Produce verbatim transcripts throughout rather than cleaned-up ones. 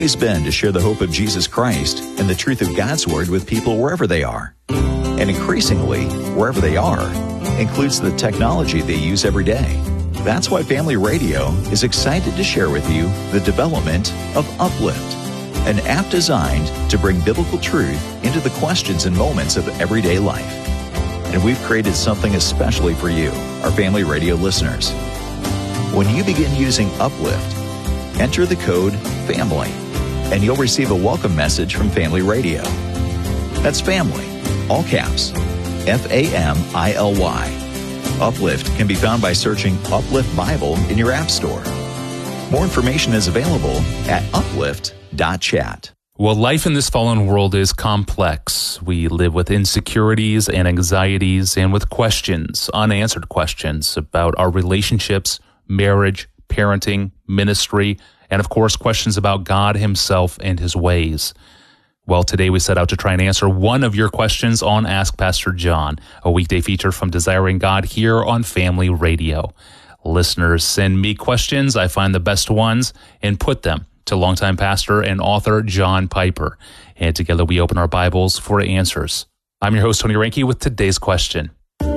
Always been to share the hope of Jesus Christ and the truth of God's Word with people wherever they are. And increasingly, wherever they are, includes the technology they use every day. That's why Family Radio is excited to share with you the development of Uplift, an app designed to bring biblical truth into the questions and moments of everyday life. And we've created something especially for you, our Family Radio listeners. When you begin using Uplift, enter the code FAMILY, and you'll receive a welcome message from Family Radio. That's family, all caps, F A M I L Y. Uplift can be found by searching Uplift Bible in your app store. More information is available at uplift dot chat. Well, life in this fallen world is complex. We live with insecurities and anxieties and with questions, unanswered questions about our relationships, marriage, parenting, ministry, and of course, questions about God himself and his ways. Well, today we set out to try and answer one of your questions on Ask Pastor John, a weekday feature from Desiring God here on Family Radio. Listeners send me questions, I find the best ones, and put them to longtime pastor and author John Piper. And together we open our Bibles for answers. I'm your host, Tony Reinke, with today's question.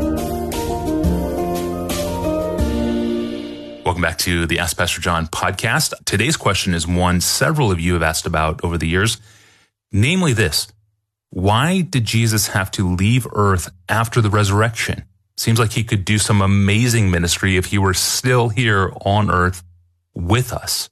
Welcome back to the Ask Pastor John podcast. Today's question is one several of you have asked about over the years, namely this: why did Jesus have to leave earth after the resurrection? Seems like he could do some amazing ministry if he were still here on earth with us.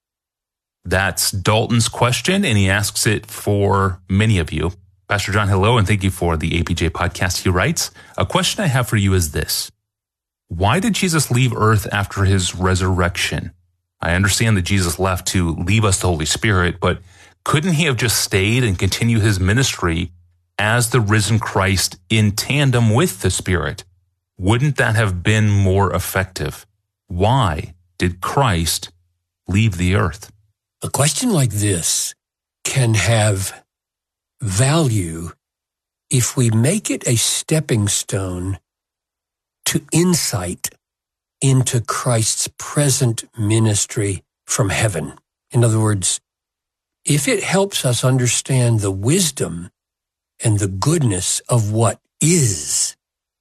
That's Dalton's question, and he asks it for many of you. Pastor John, hello, and thank you for the A P J podcast. He writes, a question I have for you is this: why did Jesus leave earth after his resurrection? I understand that Jesus left to leave us the Holy Spirit, but couldn't he have just stayed and continued his ministry as the risen Christ in tandem with the Spirit? Wouldn't that have been more effective? Why did Christ leave the earth? A question like this can have value if we make it a stepping stone to insight into Christ's present ministry from heaven. In other words, if it helps us understand the wisdom and the goodness of what is,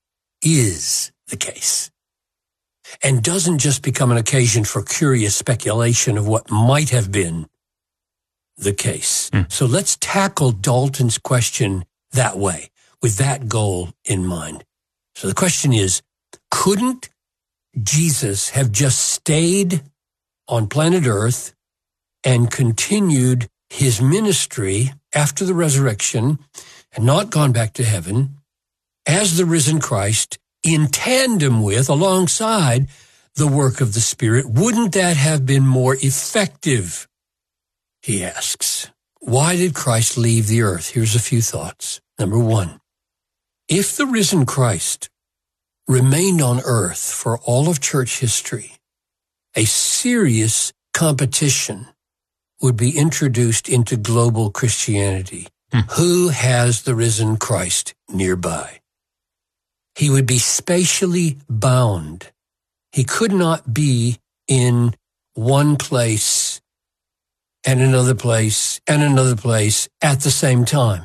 is the case, and doesn't just become an occasion for curious speculation of what might have been the case. Mm. So let's tackle Dalton's question that way, with that goal in mind. So the question is, couldn't Jesus have just stayed on planet Earth and continued his ministry after the resurrection and not gone back to heaven as the risen Christ in tandem with, alongside the work of the Spirit? Wouldn't that have been more effective? He asks. Why did Christ leave the earth? Here's a few thoughts. Number one, if the risen Christ remained on earth for all of church history, a serious competition would be introduced into global Christianity. Hmm. Who has the risen Christ nearby? He would be spatially bound. He could not be in one place and another place and another place at the same time.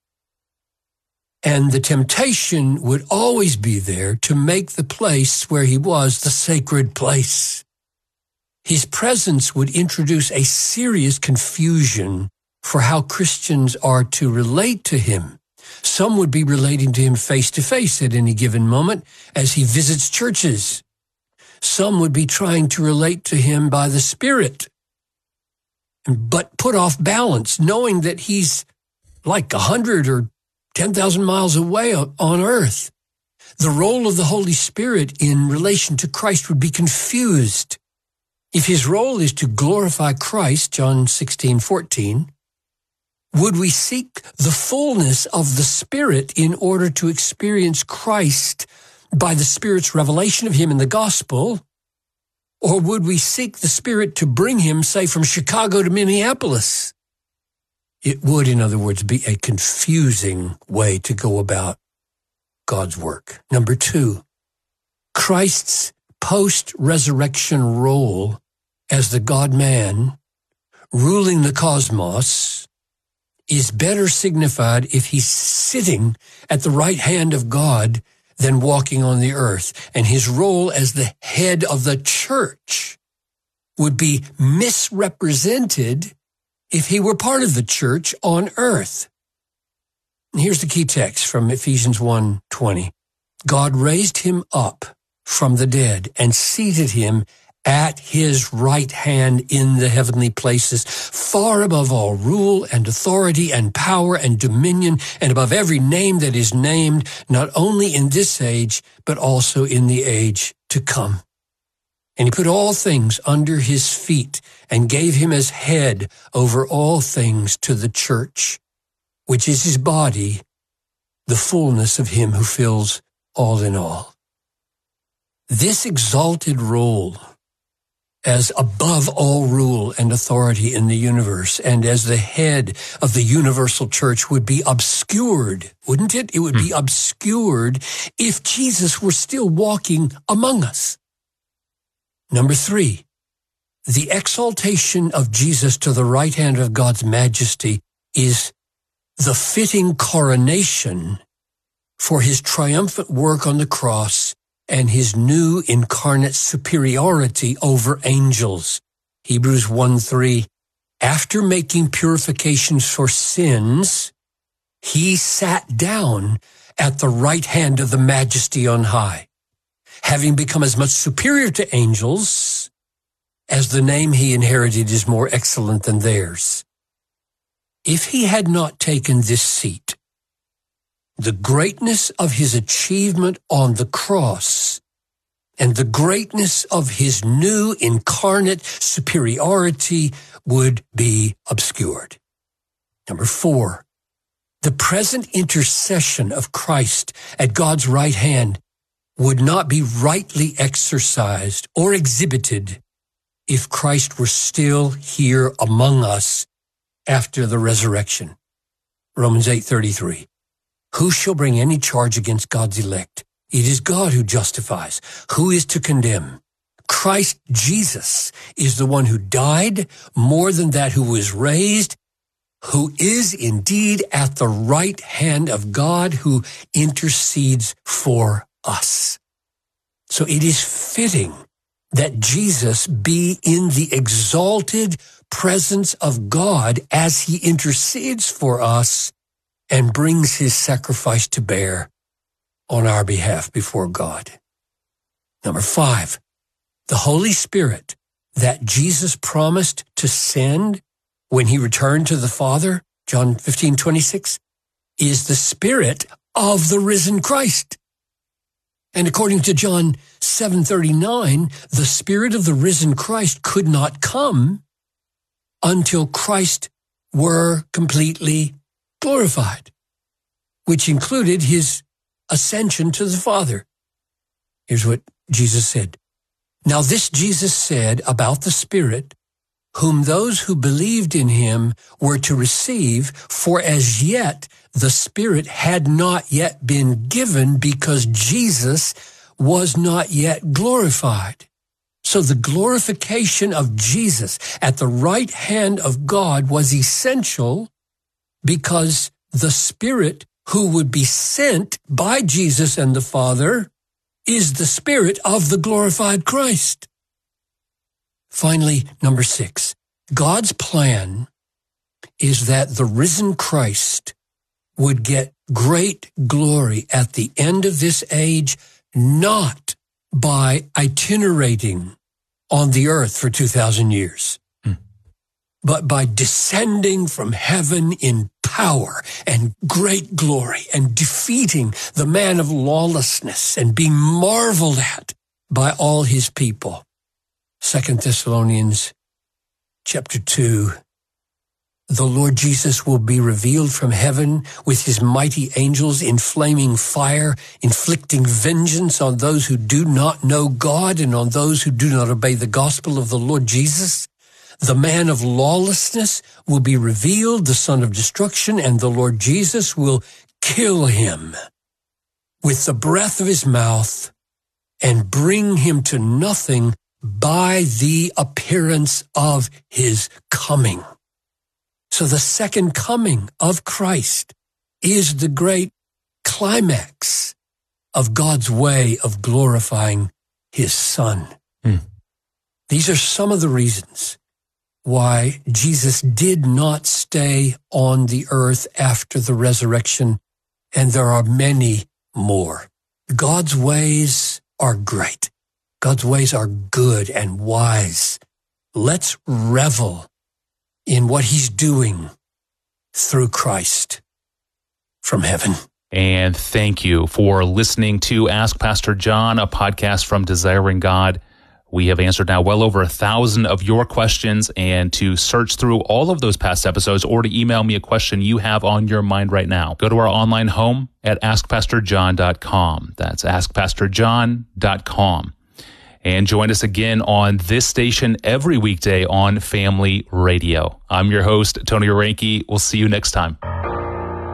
And the temptation would always be there to make the place where he was the sacred place. His presence would introduce a serious confusion for how Christians are to relate to him. Some would be relating to him face to face at any given moment as he visits churches. Some would be trying to relate to him by the Spirit, but put off balance, knowing that he's like a hundred or ten thousand miles away on earth. The role of the Holy Spirit in relation to Christ would be confused. If his role is to glorify Christ, John sixteen fourteen, would we seek the fullness of the Spirit in order to experience Christ by the Spirit's revelation of him in the gospel? Or would we seek the Spirit to bring him, say, from Chicago to Minneapolis? It would, in other words, be a confusing way to go about God's work. Number two, Christ's post-resurrection role as the God-man ruling the cosmos is better signified if he's sitting at the right hand of God than walking on the earth. And his role as the head of the church would be misrepresented if he were part of the church on earth. And here's the key text from Ephesians one twenty. God raised him up from the dead and seated him at his right hand in the heavenly places, far above all rule and authority and power and dominion, and above every name that is named, not only in this age, but also in the age to come. And he put all things under his feet and gave him as head over all things to the church, which is his body, the fullness of him who fills all in all. This exalted role as above all rule and authority in the universe and as the head of the universal church would be obscured, wouldn't it? It would be obscured if Jesus were still walking among us. Number three, the exaltation of Jesus to the right hand of God's majesty is the fitting coronation for his triumphant work on the cross and his new incarnate superiority over angels. Hebrews one three, after making purifications for sins, he sat down at the right hand of the majesty on high, having become as much superior to angels as the name he inherited is more excellent than theirs. If he had not taken this seat, the greatness of his achievement on the cross and the greatness of his new incarnate superiority would be obscured. Number four, the present intercession of Christ at God's right hand would not be rightly exercised or exhibited if Christ were still here among us after the resurrection. Romans eight thirty-three. Who shall bring any charge against God's elect? It is God who justifies. Who is to condemn? Christ Jesus is the one who died, more than that, who was raised, who is indeed at the right hand of God, who intercedes for us. So it is fitting that Jesus be in the exalted presence of God as he intercedes for us and brings his sacrifice to bear on our behalf before God. Number five, the Holy Spirit that Jesus promised to send when he returned to the Father, John fifteen twenty-six, is the Spirit of the risen Christ. And according to John seven thirty-nine, the Spirit of the risen Christ could not come until Christ were completely glorified, which included his ascension to the Father. Here's what Jesus said. Now this Jesus said about the Spirit, whom those who believed in him were to receive, for as yet the Spirit had not yet been given because Jesus was not yet glorified. So the glorification of Jesus at the right hand of God was essential because the Spirit who would be sent by Jesus and the Father is the Spirit of the glorified Christ. Finally, number six, God's plan is that the risen Christ would get great glory at the end of this age, not by itinerating on the earth for two thousand years, mm. but by descending from heaven in power and great glory and defeating the man of lawlessness and being marveled at by all his people. Second Thessalonians chapter two, the Lord Jesus will be revealed from heaven with his mighty angels in flaming fire, inflicting vengeance on those who do not know God and on those who do not obey the gospel of the Lord Jesus. The man of lawlessness will be revealed, the son of destruction, and the Lord Jesus will kill him with the breath of his mouth and bring him to nothing by the appearance of his coming. So the second coming of Christ is the great climax of God's way of glorifying his Son. Hmm. These are some of the reasons why Jesus did not stay on the earth after the resurrection, and there are many more. God's ways are great. God's ways are good and wise. Let's revel in what he's doing through Christ from heaven. And thank you for listening to Ask Pastor John, a podcast from Desiring God. We have answered now well over a thousand of your questions, and to search through all of those past episodes or to email me a question you have on your mind right now, go to our online home at ask pastor john dot com. That's ask pastor john dot com. And join us again on this station every weekday on Family Radio. I'm your host, Tony Orenke. We'll see you next time.